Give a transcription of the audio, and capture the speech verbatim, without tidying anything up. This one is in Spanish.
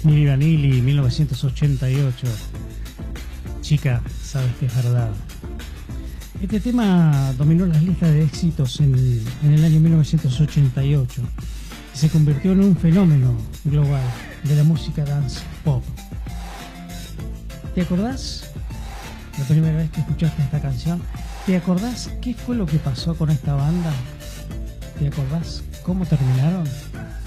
Milli Vanilli, mil novecientos ochenta y ocho. Chica, sabes que es verdad. Este tema dominó las listas de éxitos en, en el año mil novecientos ochenta y ocho y se convirtió en un fenómeno global de la música dance pop. ¿Te acordás la primera vez que escuchaste esta canción? ¿Te acordás qué fue lo que pasó con esta banda? ¿Te acordás cómo terminaron?